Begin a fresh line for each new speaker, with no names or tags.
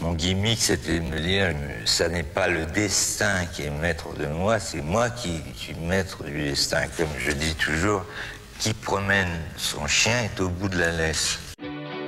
Mon gimmick, c'était de me dire, ça n'est pas le destin qui est maître de moi, c'est moi qui suis maître du destin. Comme je dis toujours, qui promène son chien est au bout de la laisse.